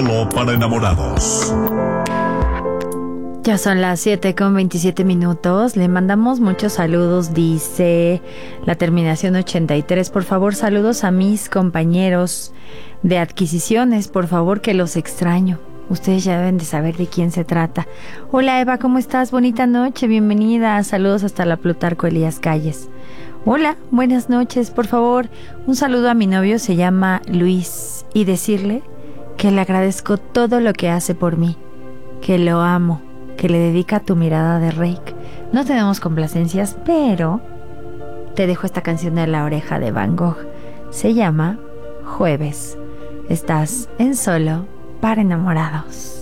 Solo para enamorados. Ya son las 7:27. Le mandamos muchos saludos, dice la terminación 83. Por favor, saludos a mis compañeros de adquisiciones, por favor, que los extraño. Ustedes ya deben de saber de quién se trata. Hola Eva, ¿cómo estás? Bonita noche, bienvenida. Saludos hasta la Plutarco Elías Calles. Hola, buenas noches. Por favor, un saludo a mi novio, se llama Luis, y decirle que le agradezco todo lo que hace por mí, que lo amo, que le dedica tu mirada de Reik. No tenemos complacencias, pero te dejo esta canción de La Oreja de Van Gogh. Se llama Jueves. Estás en Solo para Enamorados.